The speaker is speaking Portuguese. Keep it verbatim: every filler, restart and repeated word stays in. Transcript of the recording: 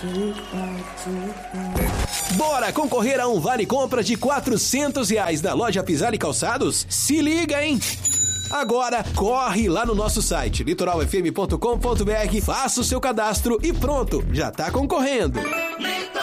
Bora concorrer a um vale compra de quatrocentos reais da loja Pisar e Calçados? Se liga, hein? Agora, corre lá no nosso site, litoral f m ponto com ponto b r, faça o seu cadastro e pronto, já tá concorrendo.